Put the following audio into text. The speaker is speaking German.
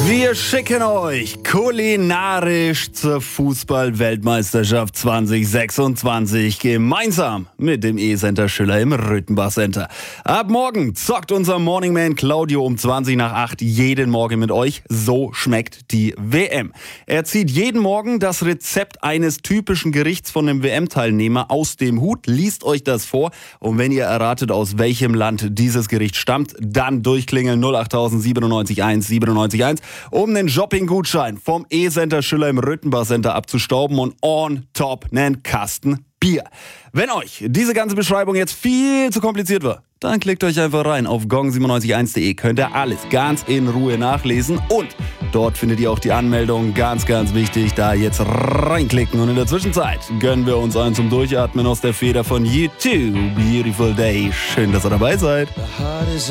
Wir schicken euch kulinarisch zur Fußball-Weltmeisterschaft 2026 gemeinsam mit dem E-Center Schüller im Rüttenbach Center. Ab morgen zockt unser Morningman Claudio um 20 nach 8 jeden Morgen mit euch. So schmeckt die WM. Er zieht jeden Morgen das Rezept eines typischen Gerichts von einem WM-Teilnehmer aus dem Hut, liest euch das vor und wenn ihr erratet, aus welchem Land dieses Gericht stammt, dann durchklingeln 08000 97 1 97 1, um den Shopping-Gutschein vom E-Center Schüller im Rüttenbach Center abzustauben und on top einen Kasten Bier. Wenn euch diese ganze Beschreibung jetzt viel zu kompliziert war, dann klickt euch einfach rein auf gong971.de. Könnt ihr alles ganz in Ruhe nachlesen und dort findet ihr auch die Anmeldung. Ganz, ganz wichtig, da jetzt reinklicken. Und in der Zwischenzeit gönnen wir uns einen zum Durchatmen aus der Feder von U2. Beautiful Day. Schön, dass ihr dabei seid.